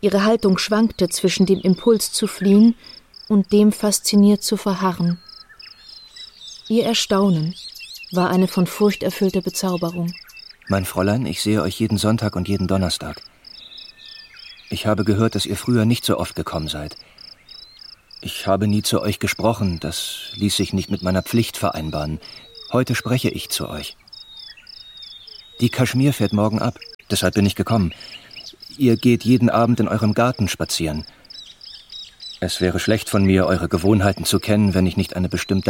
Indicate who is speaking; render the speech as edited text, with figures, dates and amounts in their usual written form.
Speaker 1: Ihre Haltung schwankte zwischen dem Impuls zu fliehen und dem fasziniert zu verharren. Ihr Erstaunen war eine von Furcht erfüllte Bezauberung.
Speaker 2: Mein Fräulein, ich sehe euch jeden Sonntag und jeden Donnerstag. Ich habe gehört, dass ihr früher nicht so oft gekommen seid. Ich habe nie zu euch gesprochen, das ließ sich nicht mit meiner Pflicht vereinbaren. Heute spreche ich zu euch. Die Kaschmir fährt morgen ab, deshalb bin ich gekommen. Ihr geht jeden Abend in eurem Garten spazieren. Es wäre schlecht von mir, eure Gewohnheiten zu kennen, wenn ich nicht eine bestimmte